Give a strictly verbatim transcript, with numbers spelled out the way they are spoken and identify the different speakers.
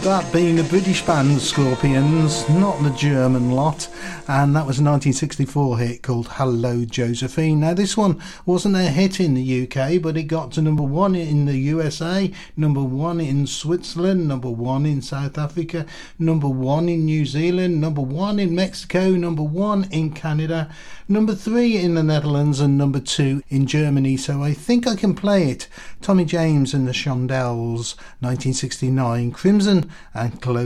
Speaker 1: that being the British band Scorpions, not the German lot, and that was a nineteen sixty-four hit called Hello Josephine. Now this one wasn't a hit in the U K, but it got to number one in the U S A, number one in Switzerland, number one in South Africa, number one in New Zealand, number one in Mexico, number one in Canada, number three in the Netherlands, and number two in Germany. So I think I can play it. Tommy James and the Shondells, nineteen sixty-nine, Crimson and Close.